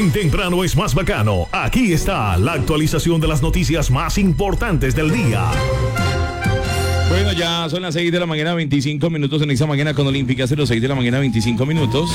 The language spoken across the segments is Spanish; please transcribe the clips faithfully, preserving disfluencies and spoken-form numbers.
Bien temprano es más bacano. Aquí está la actualización de las noticias más importantes del día. Bueno, ya son las seis de la mañana, veinticinco minutos en esta mañana con Olímpica, seis de la mañana, veinticinco minutos.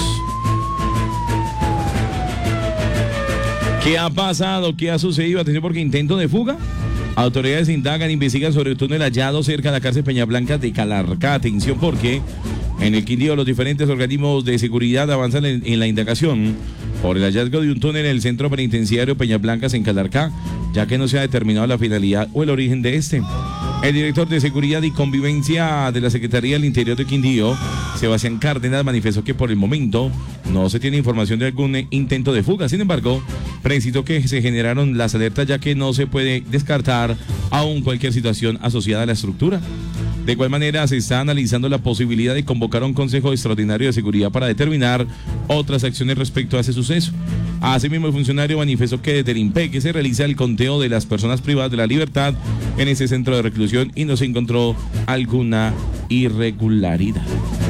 ¿Qué ha pasado? ¿Qué ha sucedido? Atención, porque intento de fuga. Autoridades indagan, investigan sobre el túnel hallado cerca de la cárcel Peñablanca de Calarcá. Atención, porque en el Quindío los diferentes organismos de seguridad avanzan en, en la indagación por el hallazgo de un túnel en el centro penitenciario Peñablancas en Calarcá, ya que no se ha determinado la finalidad o el origen de este. El director de Seguridad y Convivencia de la Secretaría del Interior de Quindío, Sebastián Cárdenas, manifestó que por el momento no se tiene información de algún intento de fuga. Sin embargo, precisó que se generaron las alertas, ya que no se puede descartar aún cualquier situación asociada a la estructura. De igual manera, se está analizando la posibilidad de convocar a un Consejo Extraordinario de Seguridad para determinar otras acciones respecto a ese suceso. Asimismo, el funcionario manifestó que desde el INPEC se realiza el conteo de las personas privadas de la libertad en ese centro de reclusión y no se encontró alguna irregularidad.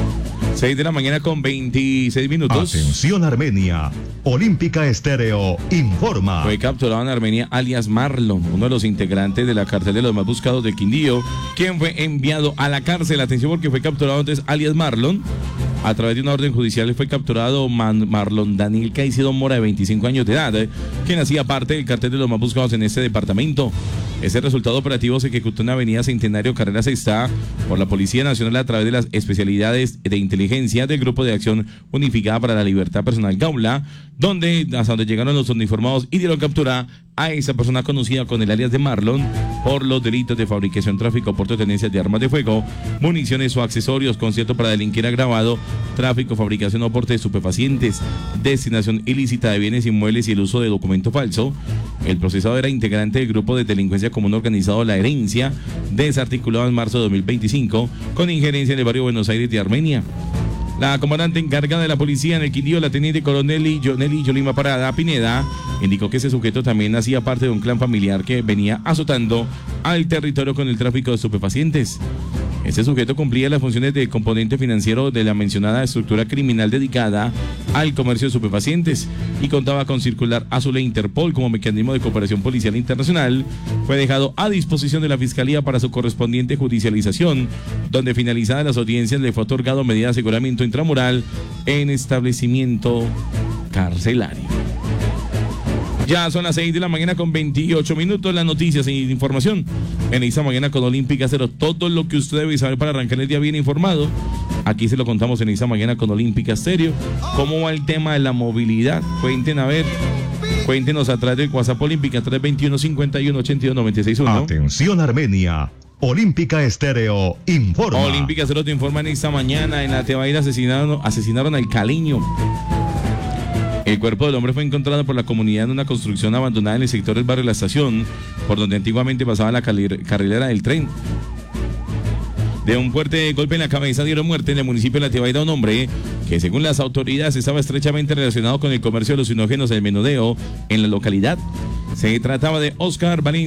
seis de la mañana con veintiséis minutos. Atención Armenia, Olímpica Estéreo informa. Fue capturado en Armenia alias Marlon, uno de los integrantes de la cartel de los más buscados de Quindío, quien fue enviado a la cárcel. Atención, porque fue capturado antes alias Marlon. A través de una orden judicial fue capturado Man Marlon Daniel Caicedo Mora, de veinticinco años de edad, eh, quien hacía parte del cartel de los más buscados en este departamento. Ese resultado operativo se ejecutó en la avenida Centenario, carrera Sexta, por la Policía Nacional a través de las especialidades de inteligencia del Grupo de Acción Unificada para la Libertad Personal Gaula, donde hasta donde llegaron los uniformados y dieron captura a esa persona conocida con el alias de Marlon por los delitos de fabricación, tráfico, porte o tenencia de armas de fuego, municiones o accesorios, concierto para delinquir agravado, tráfico, fabricación o porte de estupefacientes, destinación ilícita de bienes inmuebles y el uso de documento falso. El procesado era integrante del grupo de delincuencia común organizado La Herencia, desarticulado en marzo de dos mil veinticinco, con injerencia en el barrio Buenos Aires de Armenia. La comandante encargada de la policía en el Quindío, la teniente coronel Jonely Yolima Parada Pineda, indicó que ese sujeto también hacía parte de un clan familiar que venía azotando al territorio con el tráfico de estupefacientes. Este sujeto cumplía las funciones de componente financiero de la mencionada estructura criminal dedicada al comercio de estupefacientes y contaba con circular Azul e Interpol como mecanismo de cooperación policial internacional. Fue dejado a disposición de la Fiscalía para su correspondiente judicialización, donde finalizadas las audiencias le fue otorgado medida de aseguramiento intramural en establecimiento carcelario. Ya son las seis de la mañana con veintiocho minutos. Las noticias e información en esta mañana con Olímpica Cero. Todo lo que usted debe saber para arrancar el día bien informado, aquí se lo contamos en esta mañana con Olímpica Stereo. ¿Cómo va el tema de la movilidad? Cuenten a ver, cuéntenos a través del WhatsApp Olímpica tres veintiuno, cincuenta y uno, ochenta y dos, noventa y seis uno. Atención Armenia, Olímpica Estéreo informa. Olímpica Cero te informa en esta mañana. En la Tebaida asesinaron, asesinaron al Caliño. El cuerpo del hombre fue encontrado por la comunidad en una construcción abandonada en el sector del barrio La Estación, por donde antiguamente pasaba la carrilera del tren. De un fuerte golpe en la cabeza dieron muerte en el municipio de La Tebaida a un hombre que, según las autoridades, estaba estrechamente relacionado con el comercio de alucinógenos del menudeo en la localidad. Se trataba de Oscar Valencia.